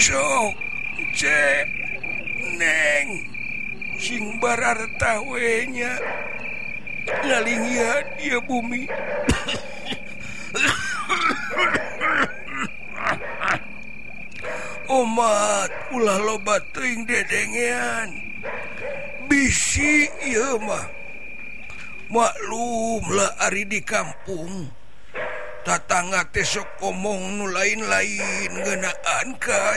neng sing barartawenya ngalingian dia bumi umat ulah loba teuing dedengean bisi ieu mah maklum lah ari di kampung tatangga teh sok omong nu lain-lain ngeunaan ka